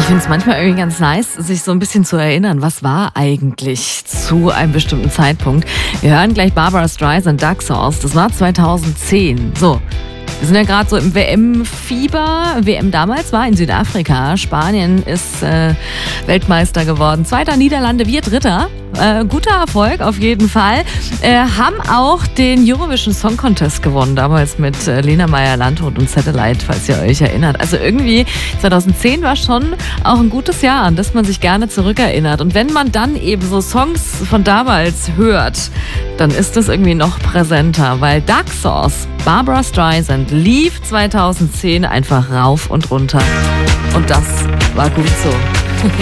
finde es manchmal irgendwie ganz nice, sich so ein bisschen zu erinnern, was war eigentlich zu einem bestimmten Zeitpunkt. Wir hören gleich Barbra Streisand, Duck Sauce. Das war 2010. So, wir sind ja gerade so im WM-Fieber. WM damals war in Südafrika. Spanien ist Weltmeister geworden. Zweiter, Niederlande, wir Dritter. Guter Erfolg auf jeden Fall. Haben auch den Eurovision Song Contest gewonnen, damals mit Lena Meyer-Landrut und Satellite, falls ihr euch erinnert. Also irgendwie 2010 war schon auch ein gutes Jahr, an das man sich gerne zurückerinnert. Und wenn man dann eben so Songs von damals hört, dann ist das irgendwie noch präsenter, weil Duck Sauce, Barbra Streisand, lief 2010 einfach rauf und runter. Und das war gut so.